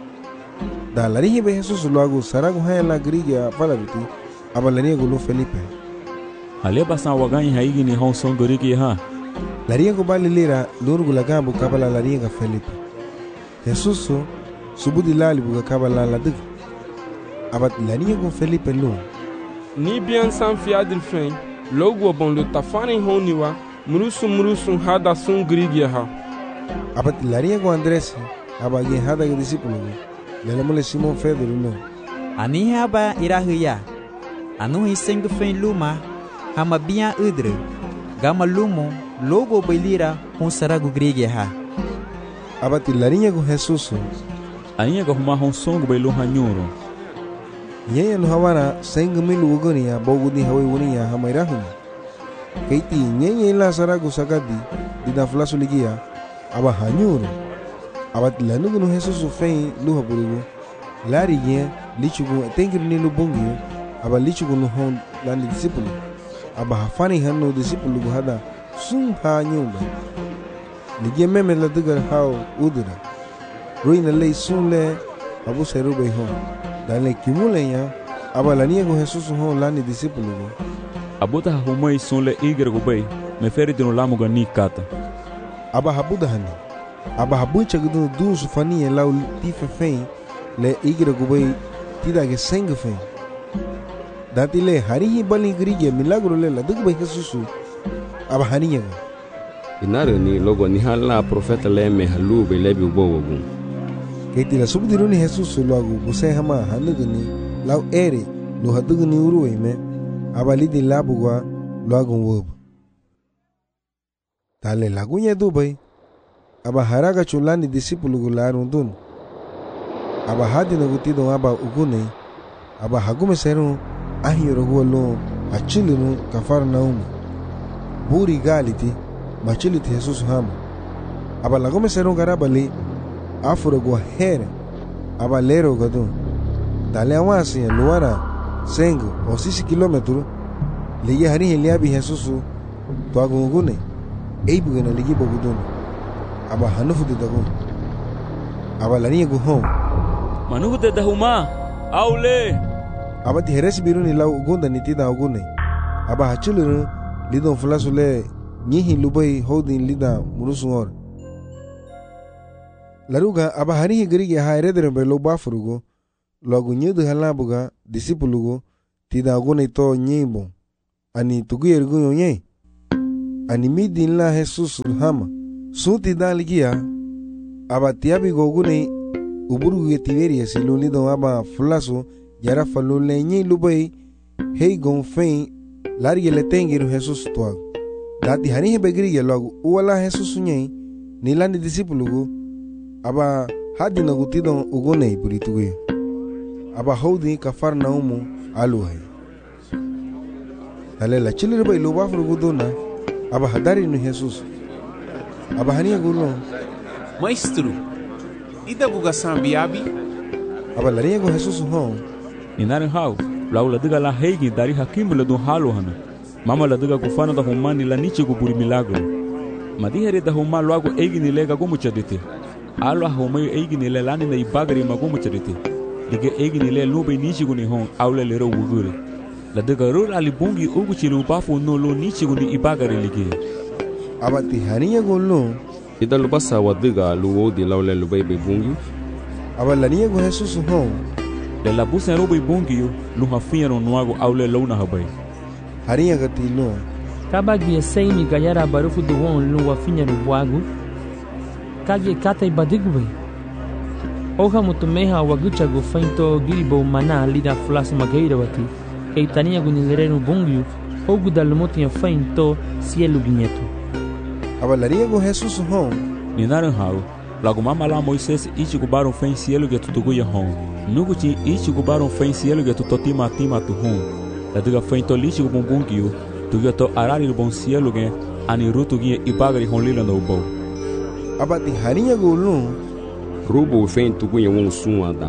Da la rihi be Jesus lo agu saragu haya la grigia afala ruti aba la rihi gulu Felipe. Ale basan waganyi haigi ni hon son goriki ha. La rihi gu bali lira lurgu la gabu kabala la rihi ga Felipe. Jesus subudi lali buga kabala la dig. Abat la rihi gu Felipe lu. Ni bien san fiadil fen logo bon le tafani honiwa murusu murusu hada sun grigia ha. Abat la rihi gu Andres aba gen hada ga disipulu. Lele mole Simon Pedro lu. Ani aba irahuya. Anu hiseng fen luma hama biya udre. Gama lumo logo bailira hon saragu grigia ha. Abat la rihi gu Jesus. Ania ga huma hon songo bailu hanyoro. Yeye no hawana sengu milu ugonia bogudi hawe unia hamairahuni. Keiti nyenye la saragu sagadi dida fulasu ligia aba hanyuru. Abat lanugu no Jesus fei luha burugu. Lari ye lichugu tengiri ni lubungi aba lichugu no hon lani disipulu. Aba hafani hanu disipulu hada sum ha nyumba. Ligia meme la dugar hao udura. Ruina lei sunle abu serube hon. Dale kimulenya aba la niego Jesus ho lani disipulu. Abuta humai sunle igre gubei me feri dinu lamu ga ni kata. Aba habuda hani. Aba habuncha gudu du sufani lau tife fei le igre gubei tida ge sengu fei. Dati le harihi bali grige milagro le la dugbe Jesus. Aba haniya. Inare ni logo ni hala profeta le me halu be lebi ubowogun. Keiti la subdiruni Jesus lo agu buse hama hanugni lau ere lo hadugni uruwe me abalidi labugwa lo agu wub. Tale lagunya dubai aba haraga chulani disipulu gularun dun. Aba hadi nagutido aba ugune aba hagume seru ahiyoro huwa lo achilinu kafar naumu. Buri galiti machiliti Jesus hama. Aba lagume seru garabali afuro gua here aba lero gadu dale awasi luara sengu o sisi kilometro ligi hari heliabi Jesus to agungune eibu gena ligi bogudun aba hanufu de dagun aba lani gu hom manufu de dahuma aule aba ti heresi biruni lau gunda nitida ogune aba hachulu lidon flasule nyihi lubai holding lida murusungor Laruga aba harihi gerige ha eredere be lo bafurugo logo nyedu halabuga disipulugo tida gune to nyimbo ani tuguyer gunyo nye ani midin la Jesus hama suti daligia aba tiabi gogune uburu ge tiberia siluni do aba fulaso yara falule nye lubai hei gon fein large le tengiru Jesus toa dati hani he begri logo uwala Jesus nye nilani disipulugo aba hadi na gutido ugone purituge aba hodi Kafarnaumu aluhai tale la chilire bai loba furgudona aba hadari no Jesus aba hania gulo Maestro, ida buga sambiabi aba laria go Jesus ho Ninarin hau lau la diga la heigi dari hakimu la dun halu hana mama la diga kufana da humani la nichi gu buri milagro madiheri da huma luago eigi ni lega gumu chadite alo humayo eigi ni le lani na ibagari magumu chadite diga eigi ni le lube nichi gu ni hon aule lero wugure la diga rur ali bungi ugu chilu bafu no lo nichi gu ni ibagari lige aba ti hania gulo ida lubasa wadiga luwo di laule lube be bungi aba lania go Jesus ho le la busa robo bungi yo lu hafia no nuago aule lona habai haria gatilo kabagi seimi gayara barufu do won lu wafinya no wago kage kata ibadigwe oha mutumeha wagucha go fainto gilbo mana lida flas mageira wati keitania gunilere bungi ogu dalmotia fainto cielo ginyeto abalaria go Jesus ho ninaran hau lago mama la Moisés ichi gubaron fen cielo ge tutugo ya hon nugu chi ichi gubaron fen cielo ge tutotima tima tu hon la diga fainto lichi gubumbungi tu ge to arari bon cielo ge ani rutu ge ibagari hon lila no bo abati harinha go lu rubo fen tu gunye won suada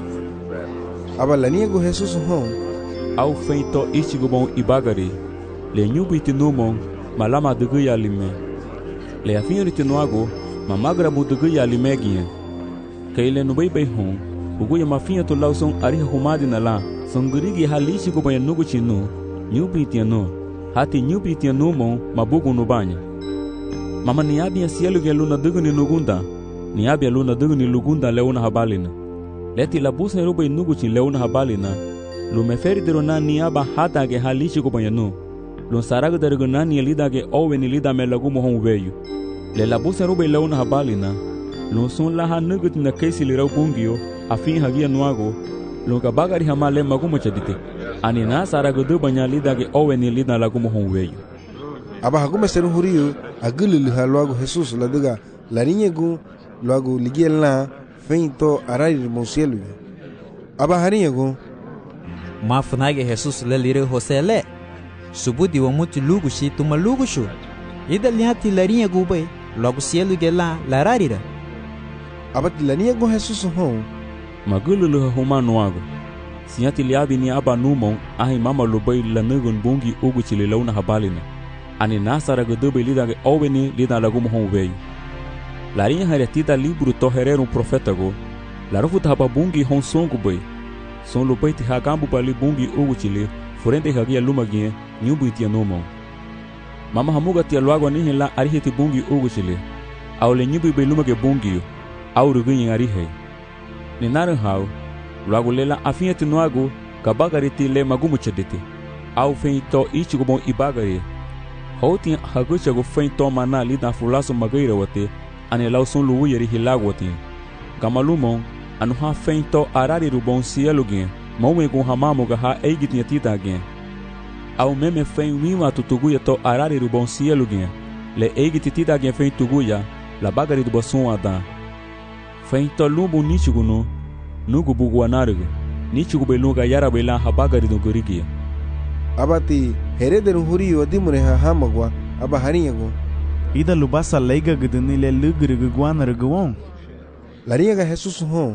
abalania go Jesus ho au feito ichi gubon ibagari le nyubiti numon malama dugu ya lime le afinriti noago mamagra budugu ya limegia kaile no bebe hon ugu ya mafinha to lauson ariha humadi na la songurigi halichi gubon ya nugu chinu nyubiti no hati nyubiti numon mabugu no banya mama niabi ya cielo ge luna dugu ni lugunda niabi ya luna dugu ni lugunda leuna habalina leti la busa rubo nugu chin leuna habalina lu meferi dero na niaba hata ge halichi gubon ya no lu sarago dero na ni lida ge owe ni lida me lagu mo hon veyu le la busa rubo leuna habalina lu sun la ha nugut na kesi li raubungio afin hagia nuago lu ka bagari hamale magumo chadite ani na sarago do banya lida ge owe ni lida lagu mo hon veyu aba hagume seru huriyo agulu haluago Jesus la diga la niñegu luago ligiela feito arari monsielo aba hariego mafunage Jesus le lire hosele subudi wa mutu lugu shi tuma lugu shu ida liati larinha gube logo cielo gela lararira aba tilaniego Jesus ho magulu lu humano ago siati liabi ni aba numon ahi mama lubai la nugun bungi ugu chile launa habalina ani nasara godobe lida ge oweni lida lagu mo hon veio larinha haretita libro to herero um profeta go larufu taba bungi hon songo bai son lo bai ti hagambu bali bungi ugu chile forente hagia lumagie nyumbu itia nomo mama hamuga tia luago ni la arihiti bungi ugu chile au le nyumbu bai lumage bungi au rugunyi arihe ni naran hau luago lela afiati noago kabagariti le magumu chaditi au feito ichigo bon ibagari houtin hagucha go feito mana lida fulaso magaira wate ane lauson lu yeri hilagwati gamalumon anu ha feito arari rubon cielo gen mowe go hamamo ga ha eigitinha tita gen au meme fen wima tutuguya to arari rubon cielo gen le eigiti tita gen fen tuguya la bagari do boson ada feito lumbu nichiguno nugu buguanarugo nichigu belunga yara bela ha bagari do gorigia abati herederu huriyo dimure ha hamagwa aba hariego ida lubasa leiga guduni le lugre guana gwon lariega Jesus ho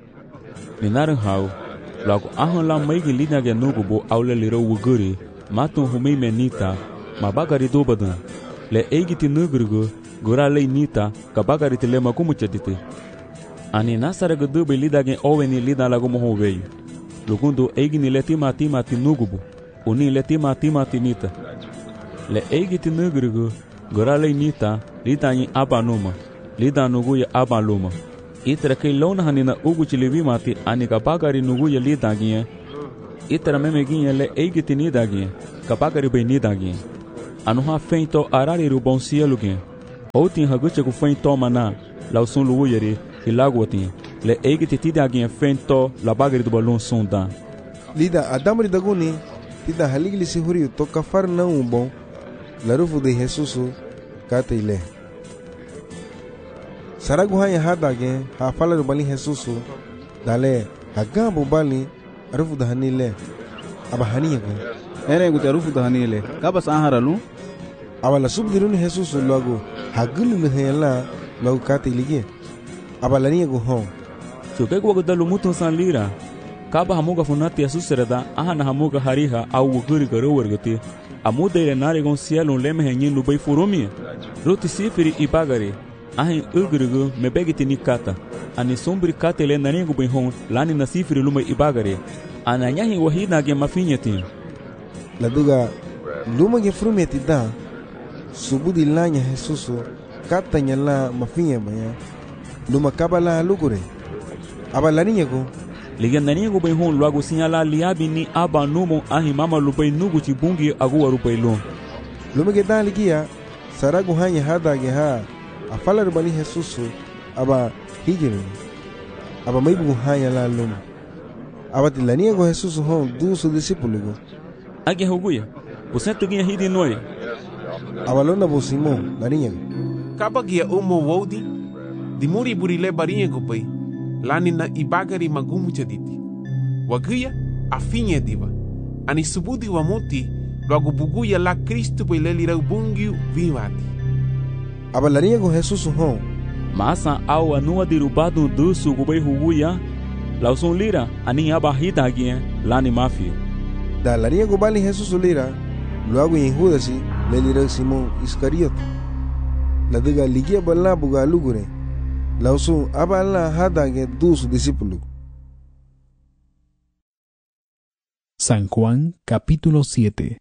ninaran hau lago ahon la maigi lina ge nugu bo aule liro wuguri matun humei menita mabagari do badan le eigiti nugrugo gora le nita kabagari tele makumu chadite ani nasara gudu be lida ge oweni lida lago mo veio lugundo eigini letima tima tinugubo uni letima tima tinita le eigiti nugrugo gora le nita lida ni abanuma lida nugu ya abaluma Itara kay lona hanina ugu chilivi mati ani kapagari nugu yali dagiye. Itara meme ginye le eigiti ni dagiye. Kapagari bay ni dagiye. Anuha feito arari rubon sielu gen. Outin haguche ku feito mana. Lausun lugu yari ilagu atin. Le eigiti ti dagiye feito la bagari du balon sonda. Lida adamri daguni tida haligli si huriu to kafar na umbon. La rufu de Jesusu kate ile. Saragu hanya hadage ha fala rubali Jesusu dale hagambo bali rufu da hanile aba haniye ko ere guta rufu da hanile kabas aharalu abala subdiruni Jesusu logo hagulu hela logo kate ile abala niye go hon choke go dalu muto san lira kaba hamuga funati asusreda ahana hamuga hariha au guri garo wergati amuda ile nare gon cielo leme henyin lubai furumi roti sifiri ibagari ahin ugrugu mebegiti ni kata ani sombri kata ile nani go hon lani na sifiri luma ibagari ananyahi wahina ge mafinyati la duga luma ge frumeti da subudi lanya Jesusu kata nyala mafinya baya luma kabala lugure abala niego ligan nani go hon luago sinyala liabi ni aba numo ahi mama lubai nugu chibungi agu warubai lo luma ge da ligia saragu hanya hada ge ha afala rubani Jesusu aba hijiru aba maibu hanya la luma aba tilania go Jesusu hon du su discípulo go age huguya usetu ginha hidi noi aba lona bo Simon larinha kaba gia umo wodi dimuri burile barinha go pai lani na ibagari magumu chaditi wagia afinye diva ani subudi wa moti logo buguya la Cristo pai lelira bungi vivati abalaria com Jesusu hon masa au anua dirubado dusu gubai huguya lauson lira ani abahita agia lani mafia da laria go bali Jesusu lira logo em Judasi lelira Simon Iscariote la diga ligia bala buga lugure lauson abala hadage dos discípulos. San Juan capítulo siete.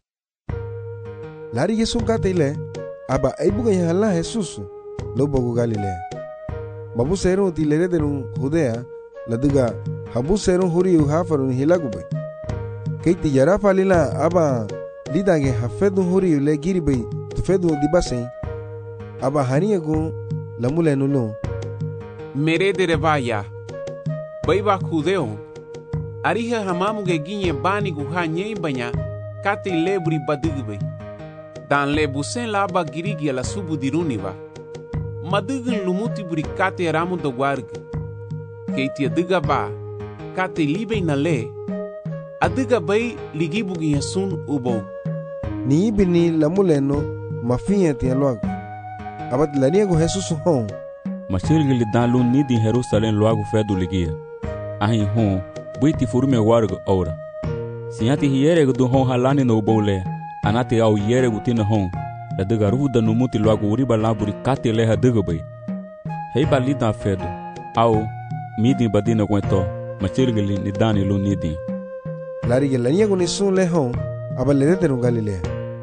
Lari Jesús katile aba aibuga yahala Jesús lo bogo Galilea. Babu seru tilere derun Judea la diga habu seru huriu hafarun hilagube. Keiti yara falila aba lidage hafedu huriu le giribe tufedu dibasei aba haniagu lamule nulo mere de revaya baiba judeo ariha hamamu ge ginye bani gu hanye banya kati lebri badigbe dan le busen la ba girigi la subu diruniva madigin lumuti buri kate ramu do warg keiti adiga ba kate libe na le adiga bai ligibu gi sun ubo ni bini lamuleno mafinha tia logo abat laniego Jesus hon machirgili dan lu ni di Jerusalem logo fedu ligia ahin hon buiti furume wargo ora sinyati hiere do hon halani no bole anati au yere gutina hon la de garu da no muti logo uri balaburi kate le ha de bai hei balida fedu au midi badina kwento machirgili ni dani lu ni di larige laniego ni sun le hon abalere de Galilea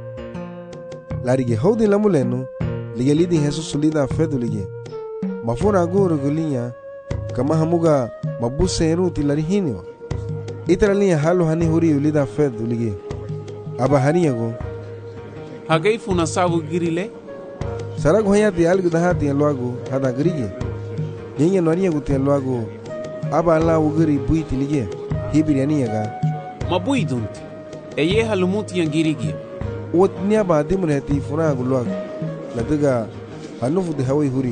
larige hodi lamuleno liga lidi Jesus lida fedu lige mafura guru gulinya kama hamuga mabuseru tilarihinio itralia halu hani huri lida fedu lige aba haniago hagai funa sabu girile sarago hayati algu dahati alwago hada grige nyenya noria guti alwago aba la ugiri buiti lige hibiriania ga mabuidunti eye halumuti yangirigi wotnya ba dimreti funa gulwago ladiga hanufu de hawi huri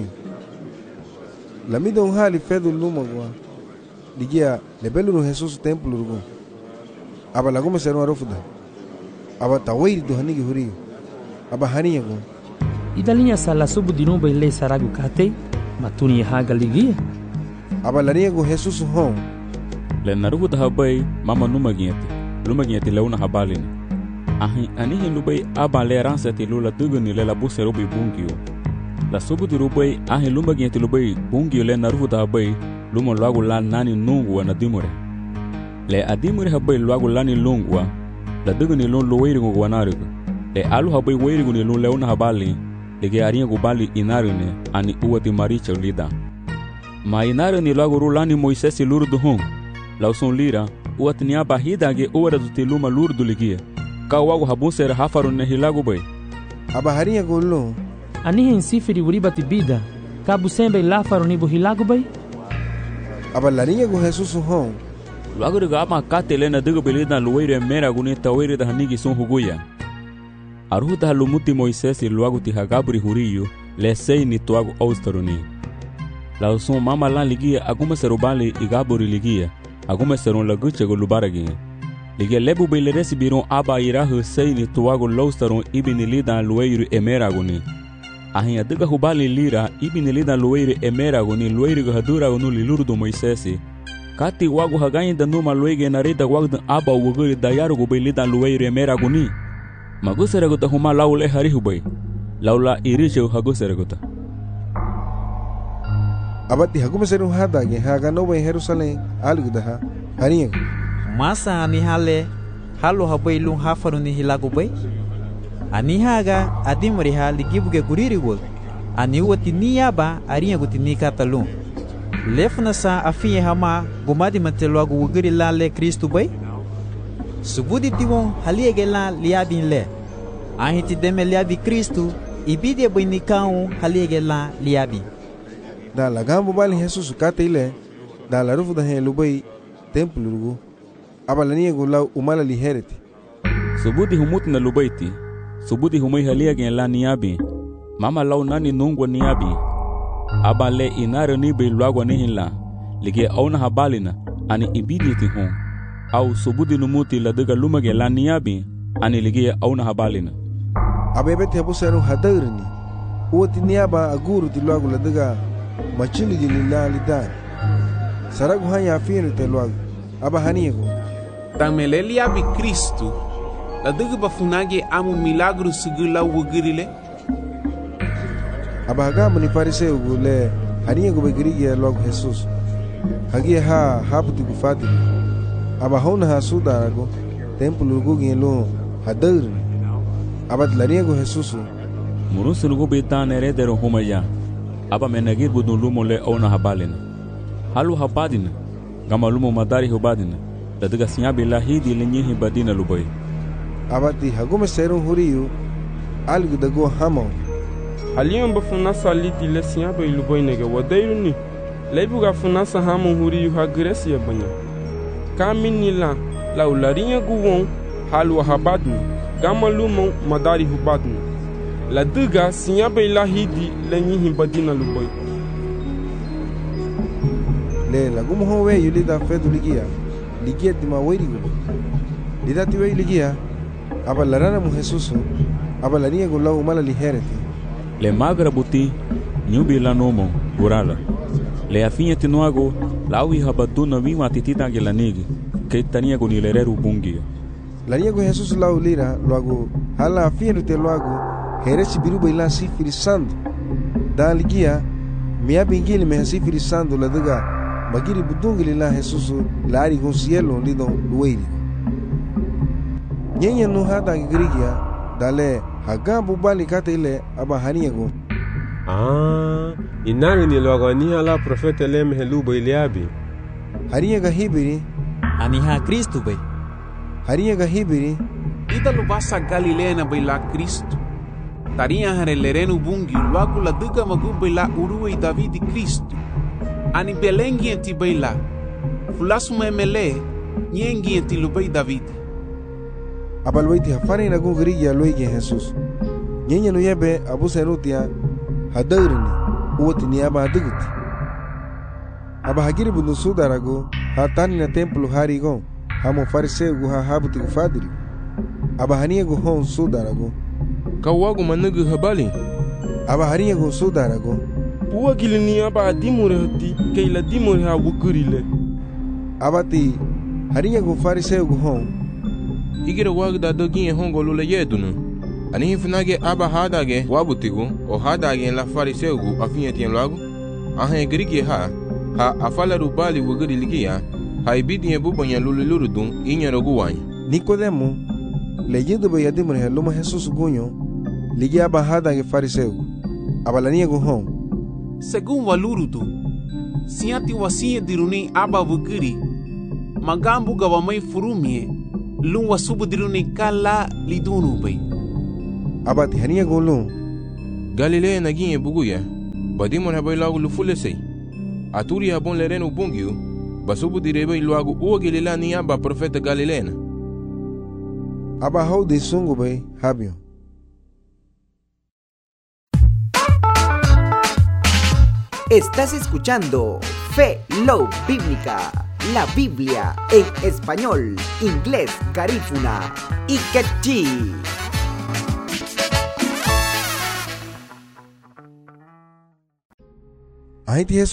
lamido hali fedu lumagwa ligia lebelu Jesus templo rugo aba lago mesero arofuda aba tawiri do hanigi huri aba haniyago idalinya sala subu dinuba ile saragu kate matuni haga ligia aba laniyago Jesus hon le narugo da habai mama numagiete lumagiete leuna habalini ahi anihi lubai aba le ransati lula duguni le la busero bi bungio la subu di rubai ahi lumagiete lubai bungio le narugo da habai luma lagu la nani nungwa na dimure le adimure habai lagu lani lungwa la duguni lun luwairi ngu wanarigo le alu habai wairi guni lun leuna habali le ge aringa gubali inarine ani uwa di maricha lida Ma inare ni lagu rulani Moisés lurdu hon. Lauson lira, uat ni aba hidage ora du tiluma lurdu ligia. Ka wagu habunser hafaru ne hilagu bay. Aba harinha golo. Ani hen sifiri uriba tibida. Ka busembe lafaru ni bu hilagu bay. Aba larinha go Jesus hon. Lagu de gama katelena digo belida luire mera guni tawire da hanigi son huguya. Aruta lumuti Moisés e luagu ti hagabri huriyo le sei ni tuagu austaruni. La son mama lan ligia aguma serubali igaburi ligia aguma seron laguche go lubaragi. Ligia lebu bele resibiron aba irahu sei ni tuagu laustaron ibini lida luiru emera guni. Ahin adiga hubali lira ibini lida luiru emera guni luiru go hadura gunu lilurdu Moisés. Kati wagu hagain da numa luige na rida wagdan aba wuguri da yaru go bele da luiru emera guni. Maguseraguta huma laule harihubay. Laula irishe haguseraguta. Abati hagumeseru hadage haga no bay Jerusalem algudaha harinha. Masa ani hale halo habay lung hafaru ni hilagubay. Ani haga adimori hali gibuge guriri wol. Ani wati niyaba arinha guti nikatalung. Lefna sa afiye hama gumadi mateluagu wugiri lale Kristu bay. Subudi tiwon haliege la liabin le. Ahiti deme liabi Kristu ibide boinikau haliege la liabi. Da la gambo bali Jesus kate ile da la rufu da hen lubai templo lugu. Abalani go la umala li hereti. Subudi humut na lubaiti. Subudi humai haliege la niabi. Mama lau nani nungwa niabi. Abale inare ni be luagwa nihila. Lige auna habalina ani ibidi ti hon. Au subudi numuti la diga lumage la niabi ani ligia auna habalina. Abebe te buseru hadarini. Uoti niaba aguru ti luagu la diga machili gilila lidan. Saragu hanya afinu te luagu. Aba haniego. Tamele liabi Kristu la diga bafunage amu milagru sigila wugirile. Aba hagamu ni fariseu gule haniego begirigi luagu Jesus. Hagia ha haputi gufadili. Aba hona ha sudarago templo lugu lo hadarin abad lariego Jesus murusu lugu betan heredero humaya aba menagir budun lumo le ona habalina halu habadina gama lumo madari hubadina dadiga sinya billahi di lenyi badina luboy abati hagume serun huriyu algu dago hamo haliyon bafuna saliti le sinya be luboy nege wadayruni leibuga funasa hamo huriyu hagresiya banya kamini la la ularinha guwon halu habadni gama lumo madari hubadni la diga sinya be la hidi le nyihi badina luboy le la gumo ho we yulida fedu ligia ligia di ma weri gubo lida ti we ligia aba larana mu Jesus aba larinha gulla umala li hereti le magra buti nyubi la nomo gurala le afinha tinuago lawi habaduna wi matitita gelanigi que tania con ilereru bungia laria go Jesus lau lira logo hala afiru te logo heresi biru baila sifiri sando da ligia mia bingili me sifiri sando la daga magiri budungili la Jesus lari con cielo lido lueri nyenya no hada grigia dale hagambu bali kate ile aba haniego ah inani ni logo ni ala profeta lem helubo iliabi hariega hibiri ani ha Kristu bay hariega hibiri ida lubasa Galilea na baila Kristu taria hare lerenu bungi luagu la duga magu baila uruwe Davidi Kristu ani belengi enti baila fulasu memele nyengi enti lubai Davidi abalwaiti hafani na gungrigia loige Jesus nyenya no yebe abu senutia hadarini uoti ni aba aduguti aba hagiri bundu sudarago hatani na templo harigon hamo fariseu gu ha habuti gu fadiri aba hania gu hon sudarago kawagu manugu habali aba hania gu sudarago puwa gilini aba adimure hati keila dimure ha wugurile abati hania gu fariseu gu hon igira wagda dogi hongo lule yedunu ani hifnage aba hadage wabutigu o hadage la fariseu gu afinya tien lagu ahe grigi ha ha afala rubali wuguri ligia ha ibidi e bubanya lululurudun inyero guwany Nicodemo leyendo be yadimure heloma Jesus gunyo ligia aba hadage fariseu abalania gu hon según walurudu siati wasia diruni aba vugiri magambu gawamai furumie lung wasubu diruni kala lidunu bay aba tihania gulu Galilea naginye buguya badimon habay lagu lufulesei aturi habon lereno bungiu basubu direbe luagu uwa Galilea ni aba profeta Galileana aba hau de sungu bay habio. Estás escuchando Fe Love Bíblica, la Biblia en español, inglés, garífuna y quechí. Ahí tienes